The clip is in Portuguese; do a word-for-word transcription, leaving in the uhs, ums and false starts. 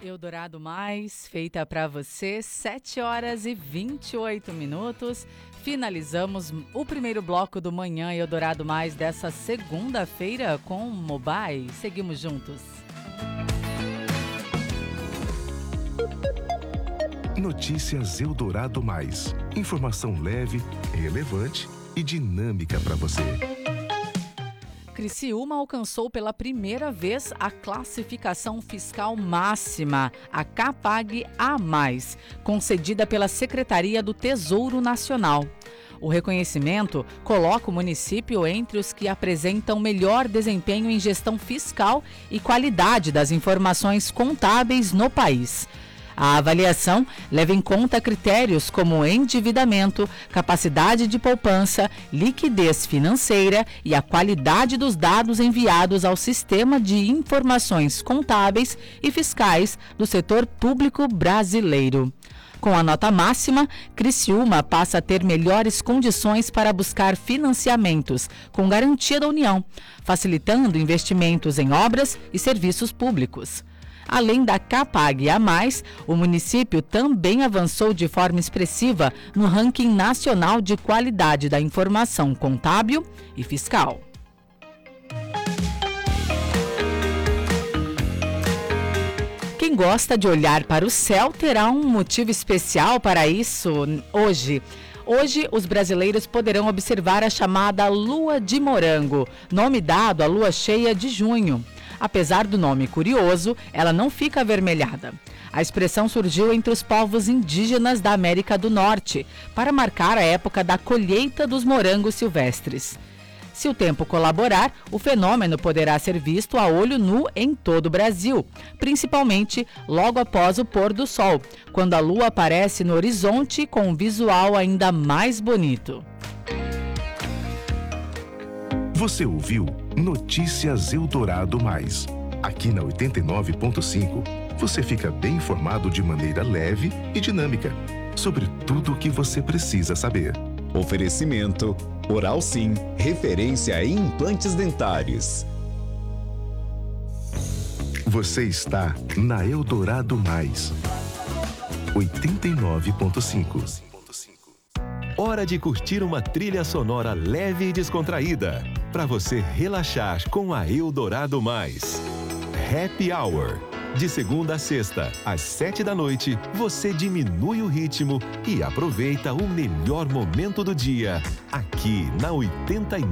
Eldorado Mais, feita para você, sete horas e vinte e oito minutos. Finalizamos o primeiro bloco do Manhã Eldorado Mais dessa segunda-feira com Mobile. Seguimos juntos. Notícias Eldorado Mais. Informação leve, relevante e dinâmica para você. Criciúma alcançou pela primeira vez a classificação fiscal máxima, a CAPAG-A mais, concedida pela Secretaria do Tesouro Nacional. O reconhecimento coloca o município entre os que apresentam melhor desempenho em gestão fiscal e qualidade das informações contábeis no país. A avaliação leva em conta critérios como endividamento, capacidade de poupança, liquidez financeira e a qualidade dos dados enviados ao Sistema de Informações Contábeis e Fiscais do Setor Público Brasileiro. Com a nota máxima, Criciúma passa a ter melhores condições para buscar financiamentos com garantia da União, facilitando investimentos em obras e serviços públicos. Além da CAPAG-A mais, o município também avançou de forma expressiva no ranking nacional de qualidade da informação contábil e fiscal. Quem gosta de olhar para o céu terá um motivo especial para isso hoje. Hoje, os brasileiros poderão observar a chamada Lua de Morango, nome dado à lua cheia de junho. Apesar do nome curioso, ela não fica avermelhada. A expressão surgiu entre os povos indígenas da América do Norte, para marcar a época da colheita dos morangos silvestres. Se o tempo colaborar, o fenômeno poderá ser visto a olho nu em todo o Brasil, principalmente logo após o pôr do sol, quando a lua aparece no horizonte com um visual ainda mais bonito. Você ouviu Notícias Eldorado Mais. Aqui na oitenta e nove ponto cinco, você fica bem informado de maneira leve e dinâmica sobre tudo o que você precisa saber. Oferecimento Oral Sim, referência em implantes dentários. Você está na Eldorado Mais. oitenta e nove ponto cinco. Hora de curtir uma trilha sonora leve e descontraída, para você relaxar com a Eldorado Mais. Happy Hour. De segunda a sexta, às sete da noite, você diminui o ritmo e aproveita o melhor momento do dia, aqui na oitenta e nove.